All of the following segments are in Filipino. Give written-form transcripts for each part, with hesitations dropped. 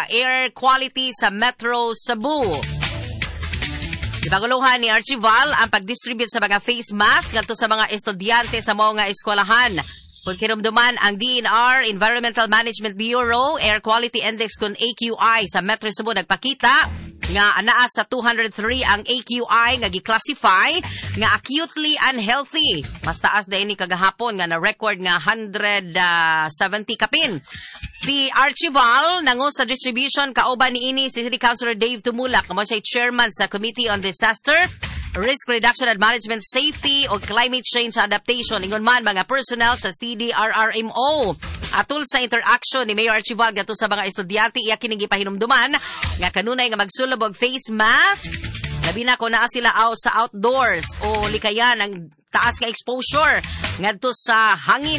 air quality sa Metro Cebu. Ipaguluhan ni Archival ang pag-distribute sa mga face mask ngadto sa mga estudyante sa mga eskwelahan. Kung kinumduman ang DNR, Environmental Management Bureau, Air Quality Index kung AQI sa Metro Cebu nagpakita nga anaa sa 203 ang AQI nga gi-classify nga acutely unhealthy. Mas taas na ini kagahapon nga na-record nga 170 kapin. Si Archival nango sa distribution kauban ni ini si City Councilor Dave Tumulak mo siya chairman sa Committee on Disaster Risk Reduction and Management Safety o Climate Change Adaptation. Ingon man mga personnel sa CDRRMO. Atul sa interaction ni Mayor Archival gato sa mga estudyante iya kining gipahinumduman nga kanunay nga magsulob og face mask. Labi na ko naa sila sa outdoors o likayan ang taas nga exposure ngadto sa hangin.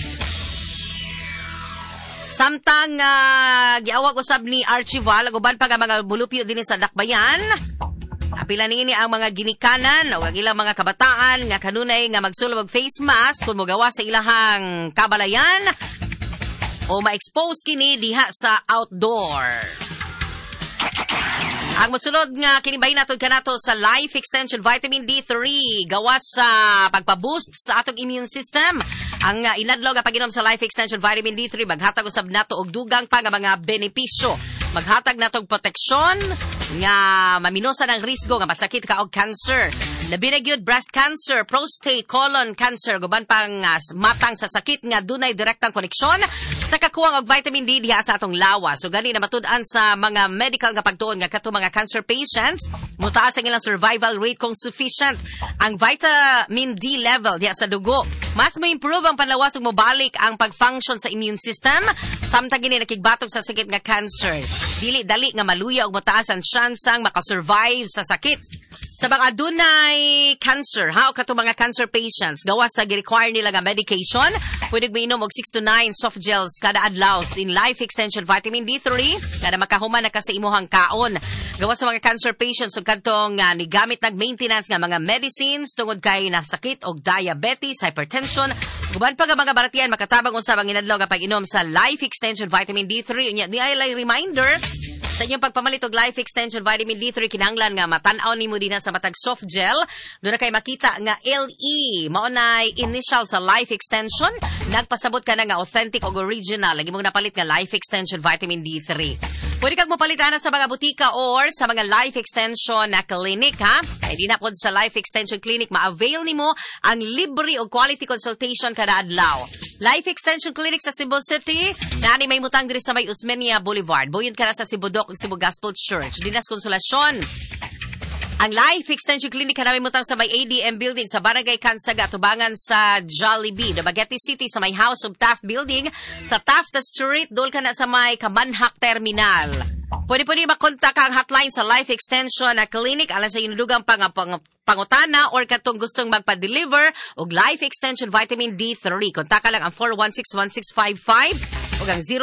Samtang giawag usab ni Archival aguban pa nga mga bulupyo dinhi sa Dakbayan. Apila nini ang mga ginikanan o ang ilang mga kabataan nga kanunay nga magsulod og face mask kung mogawa sa ilahang kabalayan o ma-expose kini diha sa outdoor. Ang mosunod nga kinibahin naton kanato sa Life Extension Vitamin D3 gawas sa pagpa-boost sa atong immune system. Ang inadlaw nga pag-inom sa Life Extension Vitamin D3 maghatag usab nato og dugang pa nga mga benepisyo. Maghatag natong proteksyon nga maminosa ng risgo nga masakit ka og cancer. Labi na gyud breast cancer, prostate, colon cancer, guban pang matang sa sakit nga dunay direktang koneksyon sa kakuwang og vitamin D diha sa atong lawas. So gani na matud-an sa mga medical nga pagtuon nga kato mga cancer patients, mutaas ang ilang survival rate kung sufficient ang vitamin D level diha sa dugo. Mas ma-improve ang panlawas ug mobalik ang pag-function sa immune system samtang gini nakigbatok sa sakit nga cancer. Dili dali nga maluya og mataas ang tsansang makasurvive sa sakit. Sa mga dunay cancer, kato mga cancer patients, gawas sa gi-require nila nga medication, pwede miinom og 6 to 9 soft gels kada adlaw in Life Extension Vitamin D3 kada makahuman na ka sa imuhang kaon. Gawas sa mga cancer patients ug kadtong nigamit nag-maintenance nga mga medicines tungod kay nasakit og diabetes, hypertension, guban pa nga mga baratian makatabang usab ang inadlaw nga pag-inom sa Life Extension Vitamin D3. Unya ni ay reminder sa inyong pagpamalit og Life Extension Vitamin D3 kinahanglan nga matan-aw nimo dinha sa matag soft gel. Doon na kay makita nga LE mao nay initial sa Life Extension. Nagpasabot ka na nga authentic og original. Lagi mong napalit nga Life Extension Vitamin D3. Pwede kang mapalitan sa mga butika or sa mga Life Extension na clinic, Ay di na po sa Life Extension Clinic, ma-avail nimo ang libre o quality consultation kada adlaw. Life Extension Clinic sa Cebu City, naani may mutang diri sa may Usmeña Boulevard. Buyod ka na sa Cebu Doc ug Cebu Gospel Church. Dinas Konsolasyon. Ang Life Extension Clinic kanami mutang sa may ADM Building sa Barangay Kansaga, tubangan sa Jollibee, Dumaguete City sa may House of Taft Building, sa Taft Street, dol ka na sa may Kamanhak Terminal. Pwede makontak ang hotline sa Life Extension Clinic alang sa inudugang pangutana or katong gustong magpa-deliver og Life Extension Vitamin D3. Kontak lang ang 416-1655 o ang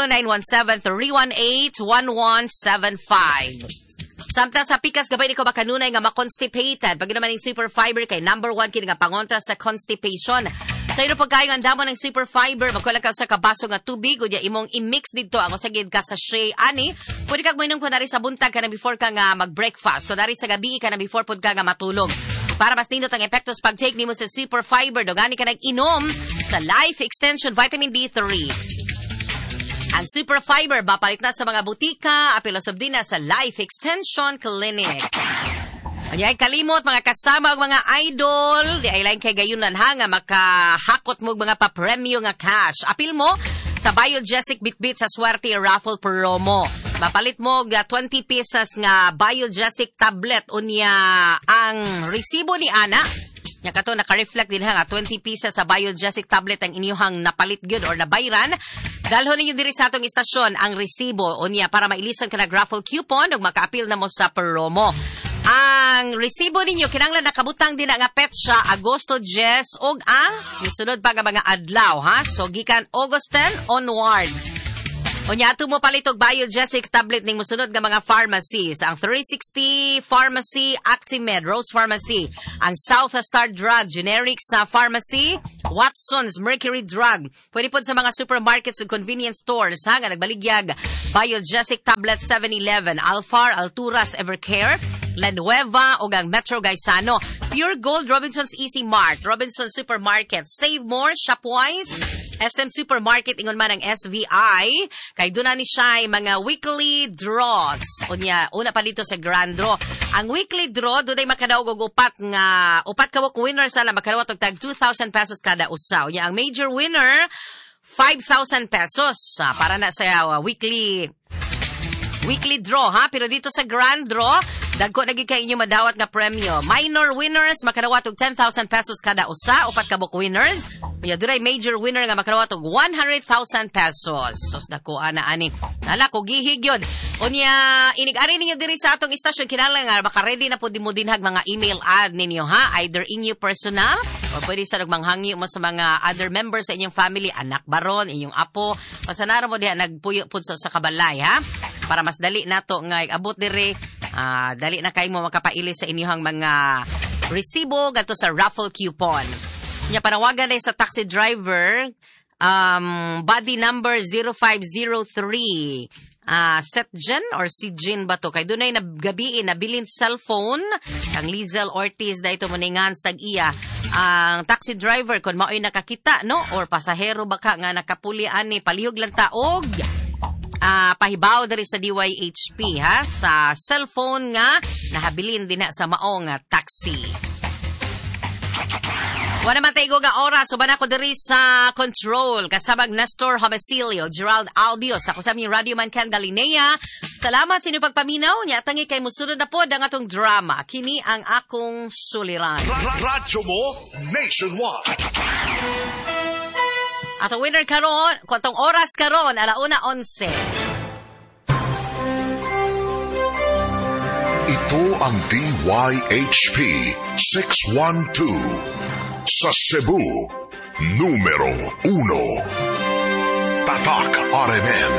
0917-318-1175. Samtang sa pikas gabay ni ko makanunay nga ma-constipated. Pag naman yung super fiber kay number 1 kini nga pangontra sa constipation. Sa ino pagkain ang damo ng super fiber, magkulang ka sa kabaso nga tubig, o imong i-mix dito ang usagid ka sa shay ani. Pwede kang mainom kunwari sa buntag ka na before ka nga mag-breakfast. Kunwari sa gabi ka na before pod ka nga matulog. Para mas nindot ang epektos pag-take nimo sa super fiber, dogani ka nag-inom sa Life Extension Vitamin D3. Ang Super Fiber, bapalit na sa mga butika, apilosob din na sa Life Extension Clinic. Kanya'y kalimot, mga kasama ang mga idol, di ay lang kay gayunan nga makahakot mo mga papremyo nga cash. Apil mo sa Biogesic Bitbit sa Swerte Raffle Promo. Mapalit mo 20 pesos nga Biogesic tablet unya ang resibo ni Ana. Nya kato naka-reflect din nga 20 pesos sa Biogesic tablet ang inyong napalit gyud or nabayran. Dalhon ninyo diri sa atong istasyon ang resibo unya para mailisan ka na raffle coupon ug maka-appeal na mo sa promo. Ang resibo ninyo kinahanglan nakabutang din nga petsa Agosto 10 ug ang misunod pa nga mga adlaw So gikan August 10 onwards. O niya, ato mo palitog Biogesic tablet ning musunod nga mga pharmacies. Ang 360 Pharmacy, Actimed, Rose Pharmacy. Ang South Star Drug, Generics Pharmacy, Watson's Mercury Drug. Pwede po sa mga supermarkets ug convenience stores ha, nga nagbaligyag. Biogesic tablet 7-Eleven, Alfar, Alturas, Evercare, La Nueva o ang Metro Gaisano. Pure Gold, Robinson's Easy Mart, Robinson's Supermarket, Save More, Shopwise, SM Supermarket, ingon man ang SVI. Kay doon na ni siya mga weekly draws. Unya, una pa dito sa Grand Draw. Ang weekly draw, doon ay makadaog og upat kawok winner sala makadaog og tag 2,000 pesos kada usa. Unya, ang major winner 5,000 pesos para na sa weekly draw ha. Pero dito sa Grand Draw, dagko na gyud kay inyo madawat nga premyo. Minor winners makadawat og 10,000 pesos kada usa, upat ka book winners. Unya dunay major winner nga makadawat og 100,000 pesos. Sos dako ana ani. Hala ko gihig yun. Unya inig-ari ninyo diri sa atong istasyon kinahanglan nga maka-ready na pud mo dinhag mga email ad ninyo ha, either inyo personal o pwede sa nagmanghangyo mo sa mga other members sa inyong family, anak baron, inyong apo. Pasanara mo diha nagpuyo pud sa kabalay ha. Para mas dali nato nga abot diri. Dali na kayo mo makapaili sa inyong mga resibo gato sa raffle coupon. Nya panawagan sa taxi driver, body number 0503. Setgen or Sijin ba to? Kay dunay na gabiin nabilin cellphone ang Lizel Ortiz da ito muningan stag iya ang taxi driver kun maoy nakakita no or pasahero baka nga nakapulian ni palihog lang taog pahibaw diri sa DYHP ha sa cellphone nga nahabilin din na sa maong taxi. Wala man tayo nga oras, suban ako diri sa control. Kasabag Nestor Homicilio, Gerald Albios, ako sa aming Radio Man Can Galinea. Salamat sa inyong pagpaminaw niya. Tangi kay musunod na po ang atong drama. Kini ang akong suliran. Radyo mo, nationwide. At ang winner karon, kwantong oras karon, 1:11. Ito ang DYHP 612. Sa Cebu, numero 1. Tatak RMN.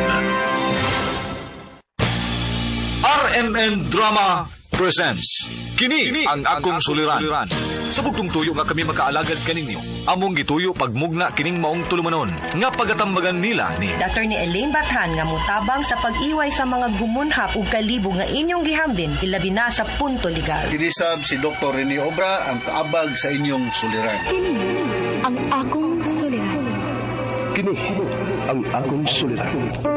RMN Drama presents Kini ang akong suliran. Sa bugtong tuyo nga kami makaalagad kaninyo. Among gituyo pagmugna kining maong tulumanon nga pagatambagan nila ni Dr. ni Elaine Bathan nga mutabang sa pag-iway sa mga gumunhap ug kalibo nga inyong gihambin ilabi na sa punto legal. Dinisab si Dr. Rene Obra ang kaabag sa inyong suliran. Kini ang akong suliran. Kini ang akong suliran.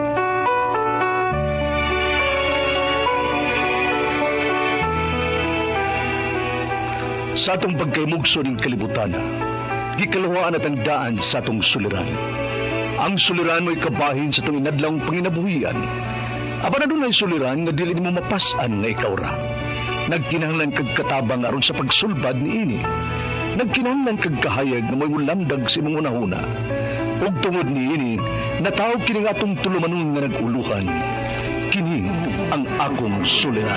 Sa atong pagkaymugso ng kalibutan, gikalawaan at ang daan sa atong suliran. Ang suliran mo'y kabahin sa itong inadlang panginabuhian. Aba na doon ay suliran nga dili mo mapasan nga ikaw ra. Nagkinahanglan kag katabang aron sa pagsulbad ni ini. Nagkinahanglan kag kahayag na mo'y ulamdag sa imong unahuna. Ug tungod ni ini, natawag kini nga atong tulumanon nga naguluhan. Kini ang akong suliran.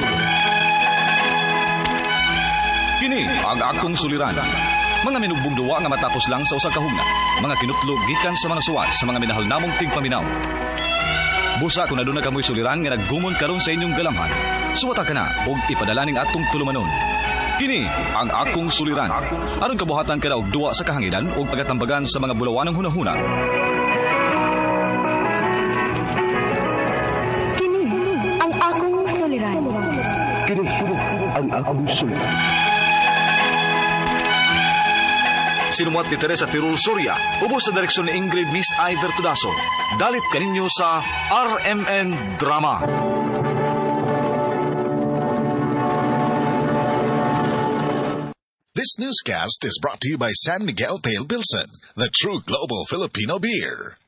Kini ang akong suliran. Mga minugbong duwa nga matapos lang sa usa ka hugna. Mga kinutlog gikan sa mga suwat sa mga minahal namong tigpaminaw. Busa kung aduna kamoy suliran nga naggumon karon sa inyong galamhan, suwata ka na og ipadala ning atong tulumanon. Kini ang akong suliran. Aron kabuhatan ka na og duwa sa kahanginan og pagatambagan sa mga bulawanong hunahuna. Kini ang akong suliran. Kini ang akong suliran. Sinumat ni Teresa Tirul Soria, ubos sa direksyon ni Ingrid Miss Iver Tudaso. Dalit kaninyo sa RMN Drama. This newscast is brought to you by San Miguel Pale Pilsen, the true global Filipino beer.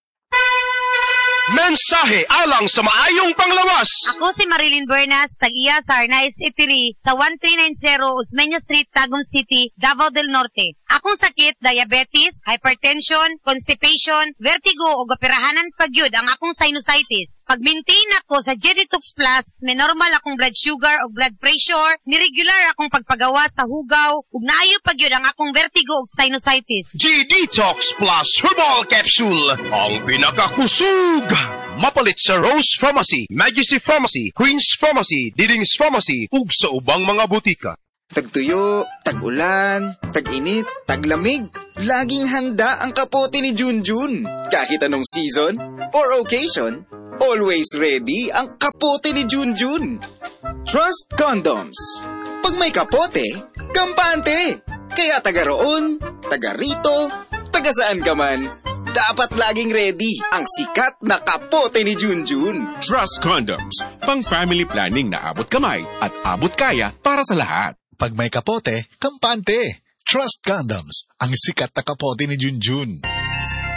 Mensahe alang sa maayong panglawas. Ako si Marilyn Bernas, tag-iya sa Arnaiz Eatery sa 1390 Osmeña Street, Tagum City, Davao del Norte. Akong sakit, diabetes, hypertension, constipation, vertigo o operahanan pagyud ang akong sinusitis. Pag-maintain ako sa Genitox Plus, may normal akong blood sugar o blood pressure, ni-regular akong pagpagawa sa hugaw, ug naayo pag yun ang akong vertigo o sinusitis. G-Detox Plus Herbal Capsule, ang pinakakusog! Mapalit sa Rose Pharmacy, Majesty Pharmacy, Queen's Pharmacy, Diding's Pharmacy, ug sa ubang mga butika. Tagtuyo, tag-ulan, tag-init, taglamig. Laging handa ang kapote ni Junjun. Kahit anong season or occasion, always ready ang kapote ni Junjun. Trust Condoms. Pag may kapote, kampante. Kaya taga roon, taga rito, taga saan ka man, dapat laging ready ang sikat na kapote ni Junjun. Trust Condoms. Pang family planning na abot kamay at abot kaya para sa lahat. Pag may kapote, kampante. Trust Condoms, ang sikat na kapote ni Junjun.